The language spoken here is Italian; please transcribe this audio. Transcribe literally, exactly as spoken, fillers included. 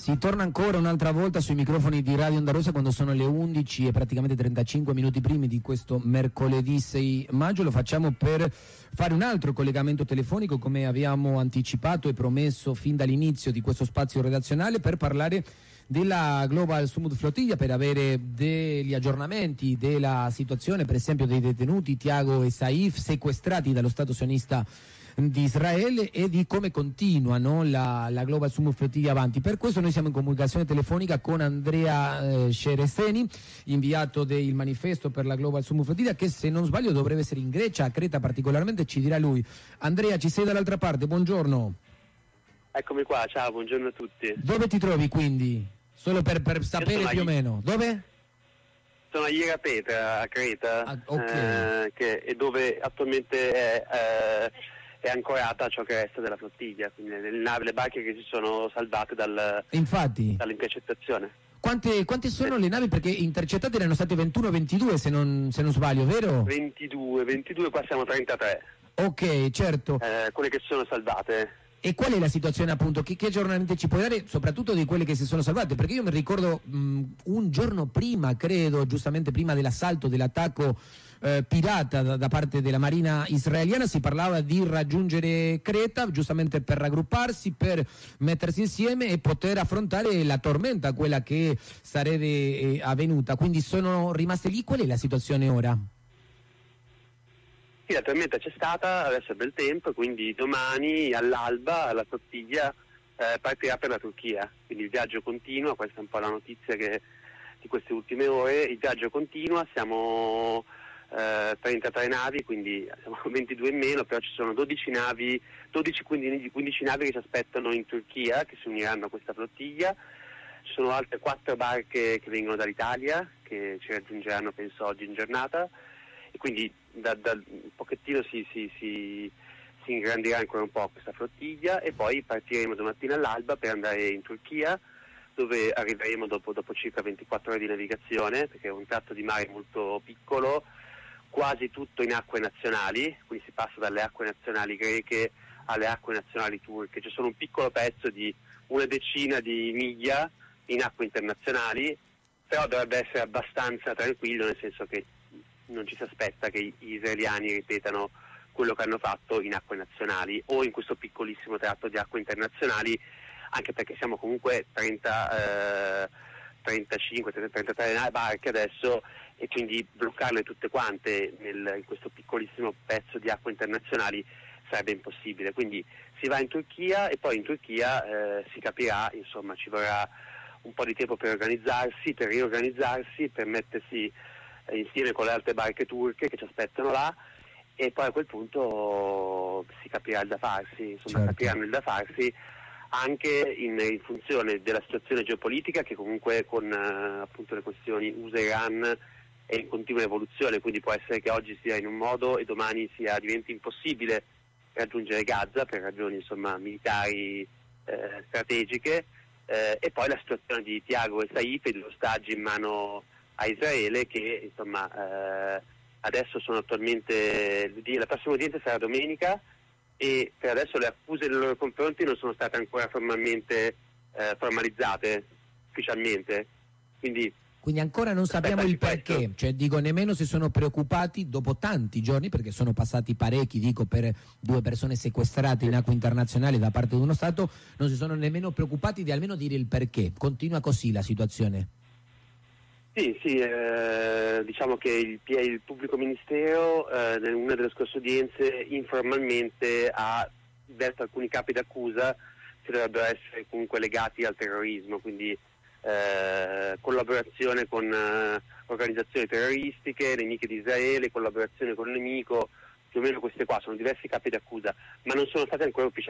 Si torna ancora un'altra volta sui microfoni di Radio Onda Rossa quando sono le undici e praticamente trentacinque minuti primi di questo mercoledì sei maggio. Lo facciamo per fare un altro collegamento telefonico, come abbiamo anticipato e promesso fin dall'inizio di questo spazio redazionale, per parlare della Global Summit Flotilla, per avere degli aggiornamenti della situazione, per esempio dei detenuti Tiago e Saif sequestrati dallo Stato sionista di Israele, e di come continua, no, la, la Global Summit Flotilla avanti. Per questo noi siamo in comunicazione telefonica con Andrea eh, Cereseni, inviato del manifesto per la Global Summit Flotilla, che se non sbaglio dovrebbe essere in Grecia, a Creta particolarmente, ci dirà lui. Andrea, ci sei dall'altra parte, buongiorno. Eccomi qua, ciao, buongiorno a tutti. Dove ti trovi quindi? Solo per, per sapere più o meno. Dove? Sono a Ierapetra, a Creta, ah, okay. eh, che è dove attualmente è, eh, è ancorata ciò che resta della flottiglia, quindi le navi, le barche che si sono salvate dal, Infatti. dall'intercettazione. Quante, quante sono le navi? Perché intercettate erano state ventuno ventidue, se non, se non sbaglio, vero? ventidue, ventidue, qua siamo trentatré. Ok, certo. Eh, quelle che si sono salvate. E qual è la situazione, appunto? Che, che aggiornamenti ci puoi dare, soprattutto di quelle che si sono salvate? Perché io mi ricordo mh, un giorno prima, credo, giustamente prima dell'assalto, dell'attacco eh, pirata da, da parte della Marina israeliana, si parlava di raggiungere Creta, giustamente per raggrupparsi, per mettersi insieme e poter affrontare la tormenta, quella che sarebbe eh, avvenuta. Quindi sono rimaste lì. Qual è la situazione ora? Sì, la tormenta c'è stata, adesso è bel tempo, quindi domani all'alba la flottiglia eh, partirà per la Turchia, quindi il viaggio continua, questa è un po' la notizia che, di queste ultime ore, il viaggio continua, siamo eh, trentatré navi, quindi siamo ventidue in meno, però ci sono dodici navi, dodici quindici navi che ci aspettano in Turchia, che si uniranno a questa flottiglia. Ci sono altre quattro barche che vengono dall'Italia, che ci raggiungeranno penso oggi in giornata, e quindi da, da un pochettino si, si, si, si ingrandirà ancora un po' questa flottiglia, e poi partiremo domattina all'alba per andare in Turchia, dove arriveremo dopo, dopo circa ventiquattro ore di navigazione, perché è un tratto di mare molto piccolo, quasi tutto in acque nazionali, quindi si passa dalle acque nazionali greche alle acque nazionali turche. C'è solo un piccolo pezzo di una decina di miglia in acque internazionali, però dovrebbe essere abbastanza tranquillo, nel senso che non ci si aspetta che gli israeliani ripetano quello che hanno fatto in acque nazionali o in questo piccolissimo tratto di acque internazionali, anche perché siamo comunque trenta, eh, trentacinque, trentatré barche adesso, e quindi bloccarle tutte quante nel, in questo piccolissimo pezzo di acque internazionali sarebbe impossibile. Quindi si va in Turchia, e poi in Turchia eh, si capirà, insomma ci vorrà un po' di tempo per organizzarsi, per riorganizzarsi, per mettersi insieme con le altre barche turche che ci aspettano là, e poi a quel punto si capirà il da farsi, insomma, certo. Capiranno il da farsi anche in, in funzione della situazione geopolitica, che comunque con uh, appunto le questioni U S A-Iran è in continua evoluzione, quindi può essere che oggi sia in un modo e domani sia diventi impossibile raggiungere Gaza per ragioni insomma militari eh, strategiche, eh, e poi la situazione di Tiago e Saif e degli ostaggi in mano a Israele, che insomma eh, adesso sono attualmente, la prossima udienza sarà domenica, e per adesso le accuse nei loro confronti non sono state ancora formalmente eh, formalizzate ufficialmente, quindi quindi ancora non sappiamo il perché, questo. Cioè dico, nemmeno si sono preoccupati dopo tanti giorni, perché sono passati parecchi, dico, per due persone sequestrate in acque internazionali da parte di uno Stato, non si sono nemmeno preoccupati di almeno dire il perché. Continua così la situazione? Sì, sì, eh, diciamo che il, il pubblico ministero eh, in una delle scorse udienze informalmente ha detto alcuni capi d'accusa che dovrebbero essere comunque legati al terrorismo, quindi eh, collaborazione con eh, organizzazioni terroristiche, nemiche di Israele, collaborazione con il nemico, più o meno queste qua sono diversi capi d'accusa, ma non sono state ancora ufficialmente